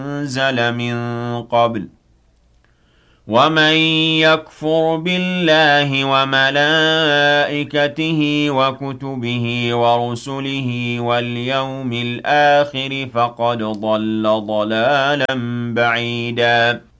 أنزل من قبل ومن يكفر بالله وملائكته وكتبه ورسله واليوم الآخر فقد ضل ضلالا بعيدا